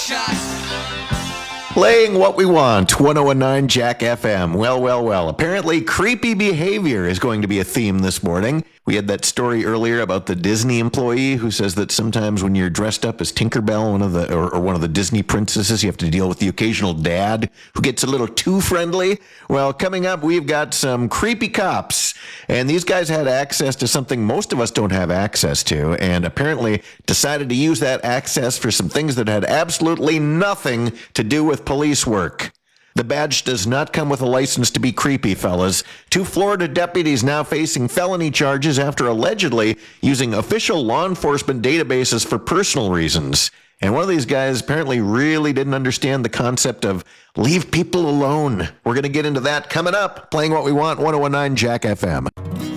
Playing what we want, 1019 Jack FM. Well. Apparently, creepy behavior is going to be a theme this morning. We had that story earlier about the Disney employee who says that sometimes when you're dressed up as Tinkerbell, one of the Disney princesses, you have to deal with the occasional dad who gets a little too friendly. Well, coming up, we've got some creepy cops, and these guys had access to something most of us don't have access to, and apparently decided to use that access for some things that had absolutely nothing to do with police work. The badge does not come with a license to be creepy, fellas. 2 Florida deputies now facing felony charges after allegedly using official law enforcement databases for personal reasons. And one of these guys apparently really didn't understand the concept of leave people alone. We're going to get into that coming up. Playing what we want, 1019 Jack FM.